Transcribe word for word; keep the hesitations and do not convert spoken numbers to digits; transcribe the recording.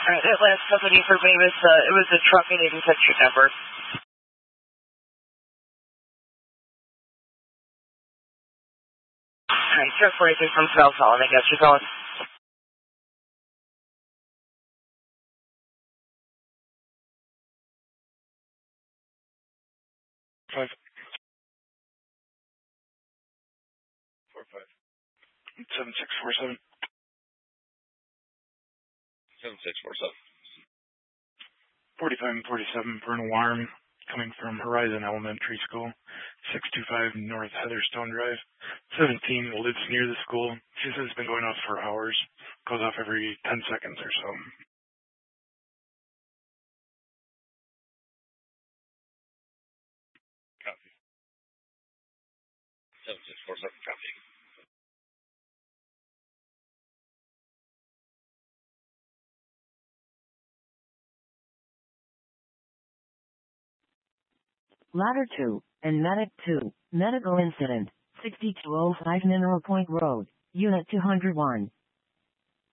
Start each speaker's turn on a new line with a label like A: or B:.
A: Alright, that last company for me was, uh, it was a truck and didn't touch your number. Alright, truck racing from South Holland, I guess you're calling.
B: Five. Four five. Seven six four seven.
C: Seven six four seven.
B: Forty-five and forty-seven for an alarm coming from Horizon Elementary School, six two five North Heatherstone Drive. Seventeen lives near the school. She says it's been going off for hours. Goes off every ten seconds or so.
C: Copy. Seven six four seven. Copy.
D: Ladder two, and Medic two, medical incident, sixty-two oh five Mineral Point Road, Unit two oh one.